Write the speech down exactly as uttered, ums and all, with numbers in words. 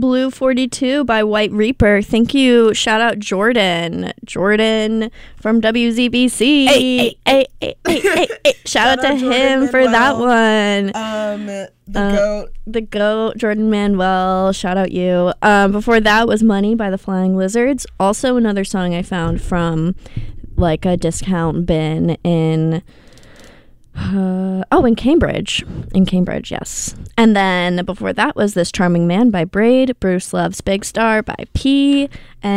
Blue forty-two by White Reaper. Thank you. Shout out Jordan. Jordan from W Z B C. Hey, hey, hey, hey, hey, hey, hey. Shout, Shout out to him for that one. Um, the uh, goat. The goat, Jordan Manuel. Shout out you. Um, before that was Money by the Flying Lizards. Also another song I found from like a discount bin in... Uh, oh, in Cambridge. In Cambridge, yes. And then before that was This Charming Man by Braid, Bruce Loves Big Star by P, and